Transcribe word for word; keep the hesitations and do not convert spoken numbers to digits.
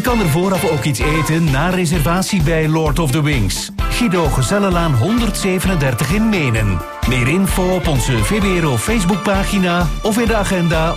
kan er vooraf ook iets eten na reservatie bij Lord of the Wings. Guido Gezellenlaan honderdzevenendertig in Menen. Meer info op onze V B R O Facebookpagina of in de agenda